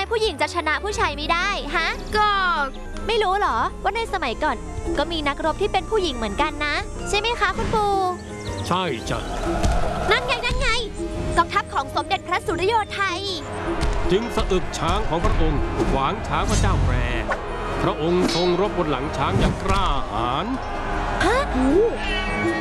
ผู้หญิงจะชนะผู้ชายไม่ได้ฮะก็ไม่รู้เหรอว่าในสมัยก่อนก็มีนักรบที่เป็นผู้หญิงเหมือนกันนะใช่ไหมคะคุณปู่ใช่จ้ะนั่นไงกองทัพของสมเด็จพระสุริโยไทยจึงสะอึกช้างของพระองค์ขวางช้างพระเจ้าแปรพระองค์ทรงรบบนหลังช้างอย่างกล้าหาญ